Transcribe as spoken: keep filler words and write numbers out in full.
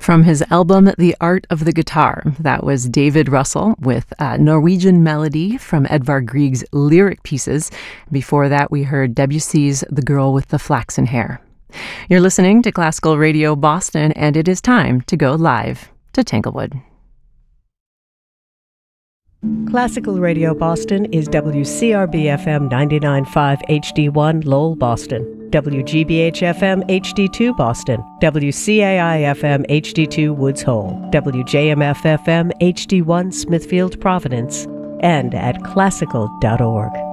From his album The Art of the Guitar, that was David Russell with a Norwegian Melody from Edvard Grieg's lyric pieces. Before that, we heard Debussy's The Girl with the Flaxen Hair. You're listening to Classical Radio Boston, and it is time to go live to Tanglewood. Classical Radio Boston is W C R B F M ninety-nine point five H D one Lowell, Boston, W G B H F M H D two Boston, W C A I F M H D two Woods Hole, W J M F F M H D one Smithfield, Providence, and at classical dot org.